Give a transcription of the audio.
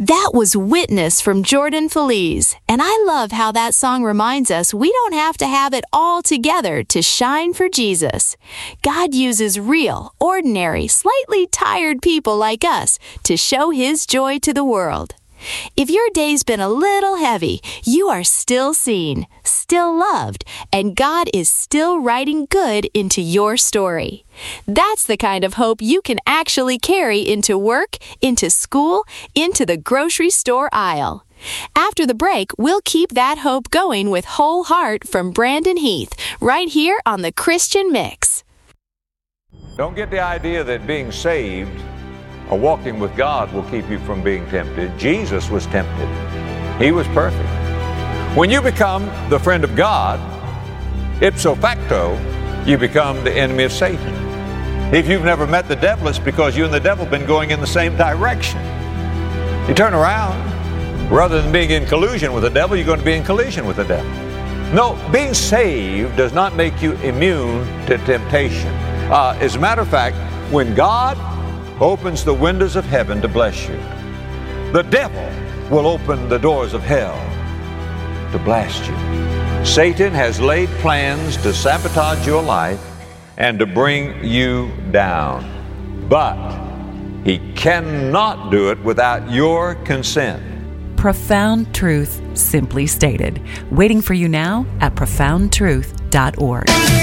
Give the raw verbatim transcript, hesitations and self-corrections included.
That was Witness from Jordan Feliz, and I love how that song reminds us we don't have to have it all together to shine for Jesus. God uses real, ordinary, slightly tired people like us to show His joy to the world. If your day's been a little heavy, you are still seen, still loved, and God is still writing good into your story. That's the kind of hope you can actually carry into work, into school, into the grocery store aisle. After the break, we'll keep that hope going with Whole Heart from Brandon Heath, right here on the Christian Mix. Don't get the idea that being saved or walking with God will keep you from being tempted. Jesus was tempted. He was perfect. When you become the friend of God, ipso facto, you become the enemy of Satan. If you've never met the devil, it's because you and the devil have been going in the same direction. You turn around, rather than being in collusion with the devil, you're going to be in collision with the devil. No, being saved does not make you immune to temptation. Uh, as a matter of fact, when God opens the windows of heaven to bless you, the devil will open the doors of hell to blast you. Satan has laid plans to sabotage your life and to bring you down. But he cannot do it without your consent. Profound truth simply stated. Waiting for you now at profound truth dot org.